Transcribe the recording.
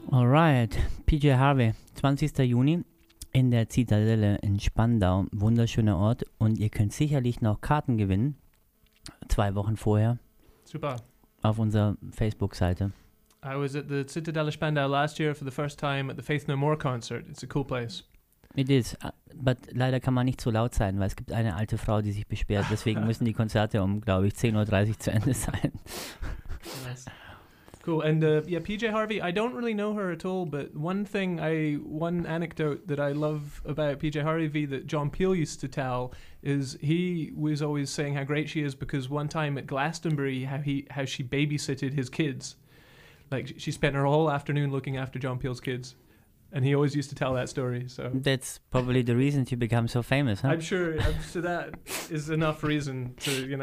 Alright, PJ Harvey, 20. Juni in der Zitadelle in Spandau. Wunderschöner Ort und ihr könnt sicherlich noch Karten gewinnen. 2 Wochen vorher. Super. Auf unserer Facebook-Seite. I was at the Zitadelle Spandau last year for the first time at the Faith No More concert. It's a cool place. It is, but leider kann man nicht so laut sein, weil es gibt eine alte Frau, die sich beschwert. Deswegen müssen die Konzerte um, glaube ich, 10:30 Uhr zu Ende sein. Nice. Cool. And PJ Harvey, I don't really know her at all, but one anecdote that I love about PJ Harvey that John Peel used to tell is he was always saying how great she is because one time at Glastonbury, how she babysitted his kids. Like she spent her whole afternoon looking after John Peel's kids. And he always used to tell that story. So that's probably the reason to become so famous, huh? I'm sure that is enough reason to,